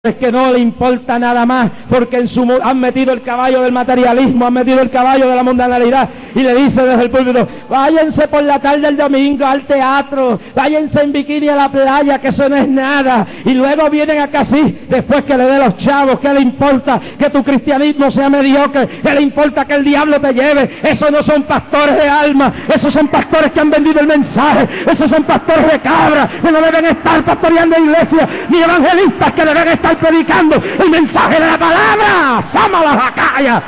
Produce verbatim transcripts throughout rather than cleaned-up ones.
Es que no le importa nada más, porque en su han metido el caballo del materialismo, han metido el caballo de la mundanalidad, y le dice desde el púlpito: váyanse por la tarde del domingo al teatro, váyanse en bikini a la playa, que eso no es nada, y luego vienen acá así, después que le dé los chavos. ¿Qué le importa que tu cristianismo sea mediocre? ¿Qué le importa que el diablo te lleve? Esos no son pastores de alma, esos son pastores que han vendido el mensaje, esos son pastores de cabra, que no deben estar pastoreando iglesias, ni evangelistas que deben estar predicando el mensaje de la palabra. ¡Sama la jacaya!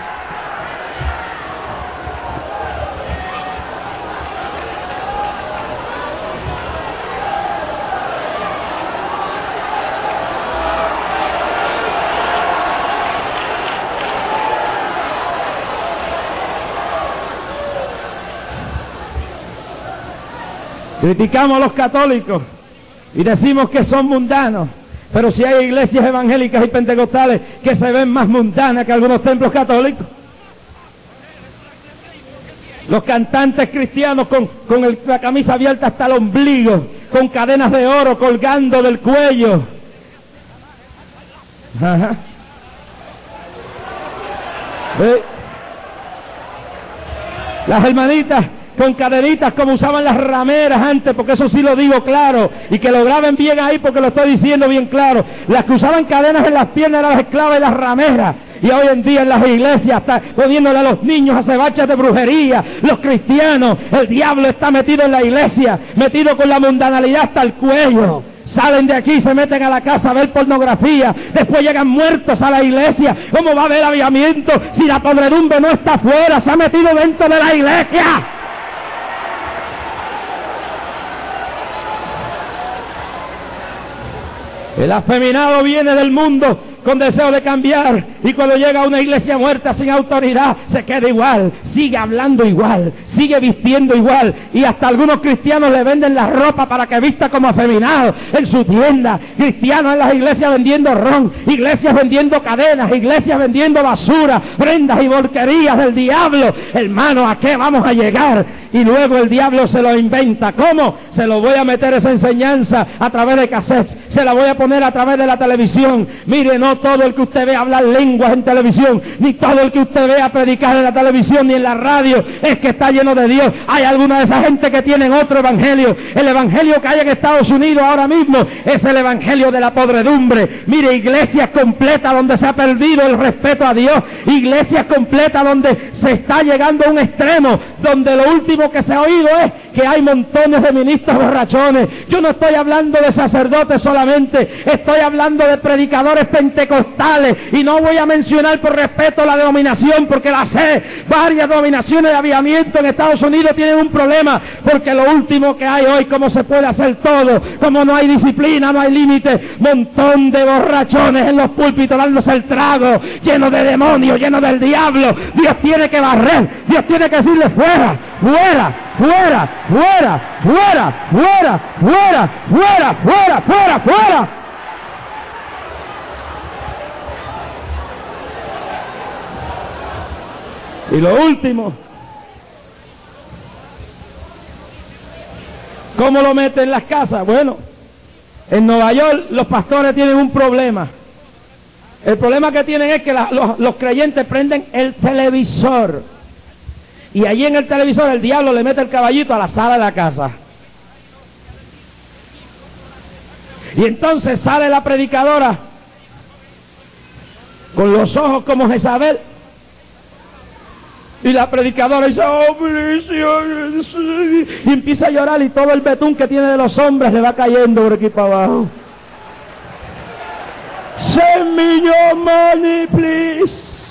Criticamos a los católicos y decimos que son mundanos, pero si hay iglesias evangélicas y pentecostales que se ven más mundanas que algunos templos católicos. Los cantantes cristianos con, con el, la camisa abierta hasta el ombligo, con cadenas de oro colgando del cuello. Ajá. ¿Ve? Las hermanitas con cadenitas como usaban las rameras antes, porque eso sí lo digo claro, y que lo graben bien ahí porque lo estoy diciendo bien claro. Las que usaban cadenas en las piernas eran las esclavas y las rameras, y hoy en día en las iglesias está poniéndole a los niños acebaches de brujería. Los cristianos, el diablo está metido en la iglesia, metido con la mundanalidad hasta el cuello. Salen de aquí, se meten a la casa a ver pornografía, después llegan muertos a la iglesia. ¿Cómo va a haber avivamiento si la podredumbre no está afuera, se ha metido dentro de la iglesia? El afeminado viene del mundo con deseo de cambiar, y cuando llega a una iglesia muerta sin autoridad, se queda igual, sigue hablando igual, sigue vistiendo igual, y hasta algunos cristianos le venden la ropa para que vista como afeminado en su tienda. Cristianos en las iglesias vendiendo ron, iglesias vendiendo cadenas, iglesias vendiendo basura, prendas y porquerías del diablo. Hermano, ¿a qué vamos a llegar? Y luego el diablo se lo inventa. ¿Cómo? Se lo voy a meter esa enseñanza a través de cassettes, se la voy a poner a través de la televisión. Mire, no todo el que usted ve hablar lenguas en televisión, ni todo el que usted vea predicar en la televisión ni en la radio es que está lleno de Dios. Hay alguna de esa gente que tienen otro evangelio. El evangelio que hay en Estados Unidos ahora mismo es el evangelio de la podredumbre. Mire, iglesias completas donde se ha perdido el respeto a Dios, iglesias completas donde se está llegando a un extremo, donde lo último que se ha oído es que hay montones de ministros borrachones. Yo no estoy hablando de sacerdotes solamente, estoy hablando de predicadores pentecostales, y no voy a mencionar por respeto la denominación porque la sé. Varias denominaciones de avivamiento en Estados Unidos tienen un problema, porque lo último que hay hoy, como se puede hacer todo, como no hay disciplina, no hay límite, montón de borrachones en los púlpitos dándose el trago, lleno de demonios, lleno del diablo. Dios tiene que barrer, Dios tiene que decirle: fuera, fuera, fuera, fuera, fuera, fuera, fuera, fuera, fuera, fuera, fuera. Y lo último, ¿cómo lo meten en las casas? Bueno, en Nueva York los pastores tienen un problema. El problema que tienen es que la, los, los creyentes prenden el televisor, y allí en el televisor el diablo le mete el caballito a la sala de la casa. Y entonces sale la predicadora con los ojos como Jezabel, y la predicadora dice: oh, y empieza a llorar, y todo el betún que tiene de los hombres le va cayendo por aquí para abajo. Send me your money, please.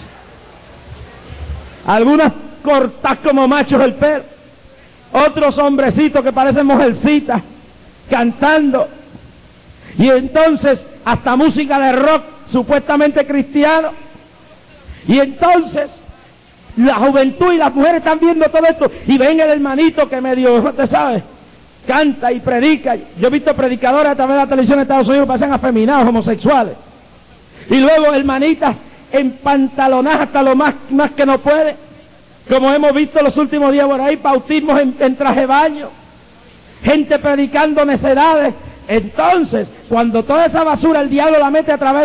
Algunas cortas como machos el pelo, otros hombrecitos que parecen mujercitas cantando, y entonces hasta música de rock supuestamente cristiano. Y entonces la juventud y las mujeres están viendo todo esto, y ven el hermanito que medio, usted sabe, canta y predica. Yo he visto predicadores a través de la televisión de Estados Unidos que pasan afeminados, homosexuales, y luego hermanitas empantalonadas hasta lo más, más que no puede, como hemos visto los últimos días por ahí, bautismos en, en traje de baño, gente predicando necedades, Entonces, cuando toda esa basura el diablo la mete a través